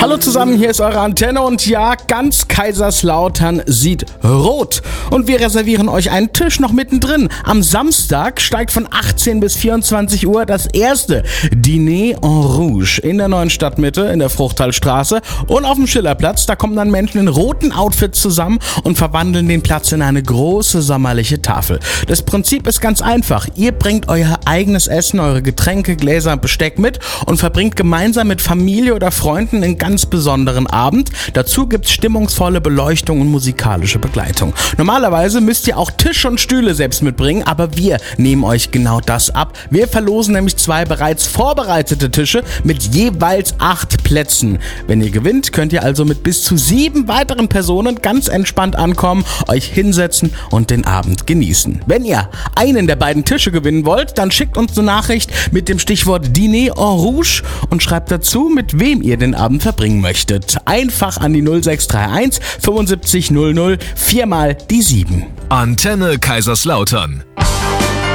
Hallo zusammen, hier ist eure Antenne und ja, ganz Kaiserslautern sieht rot. Und wir reservieren euch einen Tisch noch mittendrin. Am Samstag steigt von 18 bis 24 Uhr das erste Dîner en Rouge in der neuen Stadtmitte in der Fruchttalstraße und auf dem Schillerplatz. Da kommen dann Menschen in roten Outfits zusammen und verwandeln den Platz in eine große sommerliche Tafel. Das Prinzip ist ganz einfach. Ihr bringt euer eigenes Essen, eure Getränke, Gläser und Besteck mit und verbringt gemeinsam mit Familie oder Freunden einen ganz besonderen Abend. Dazu gibt's stimmungsvolle Beleuchtung und musikalische Begleitung. Normalerweise müsst ihr auch Tisch und Stühle selbst mitbringen, aber wir nehmen euch genau das ab. Wir verlosen nämlich 2 bereits vorbereitete Tische mit jeweils 8 Plätzen. Wenn ihr gewinnt, könnt ihr also mit bis zu 7 weiteren Personen ganz entspannt ankommen, euch hinsetzen und den Abend genießen. Wenn ihr einen der beiden Tische gewinnen wollt, dann schickt uns eine Nachricht mit dem Stichwort Dîner en Rouge und schreibt dazu, mit wem ihr den Abend verbringen möchtet. Einfach an die 0631 75 00 4 mal die 7. Antenne Kaiserslautern.